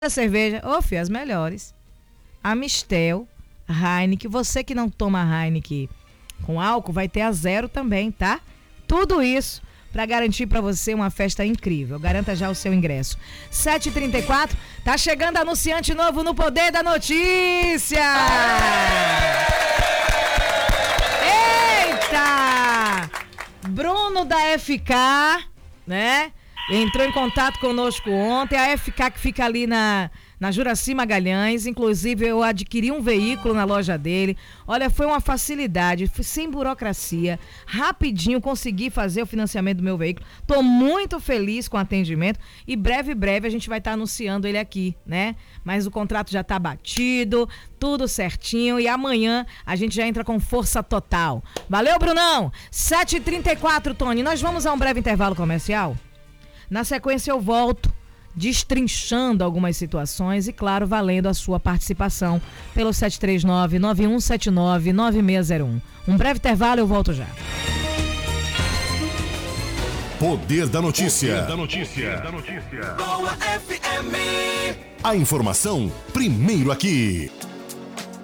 A cerveja, filho, as melhores. Amistel, Heineken. Você que não toma Heineken com álcool, vai ter a 0 também, tá? Tudo isso para garantir para você uma festa incrível. Garanta já o seu ingresso. 7h34, tá chegando anunciante novo no Poder da Notícia! Eita! Bruno da FK, né? Entrou em contato conosco ontem. A FK que fica ali na Juraci Magalhães. Inclusive, eu adquiri um veículo na loja dele. Olha, foi uma facilidade, sem burocracia. Rapidinho consegui fazer o financiamento do meu veículo. Tô muito feliz com o atendimento. E breve a gente vai estar anunciando ele aqui, né? Mas o contrato já tá batido, tudo certinho. E amanhã a gente já entra com força total. Valeu, Brunão! 7h34, Tony. Nós vamos a um breve intervalo comercial? Na sequência eu volto destrinchando algumas situações e, claro, valendo a sua participação pelo 739-9179-9601. Um breve intervalo, eu volto já. Poder da Notícia. Boa FM. A informação primeiro aqui.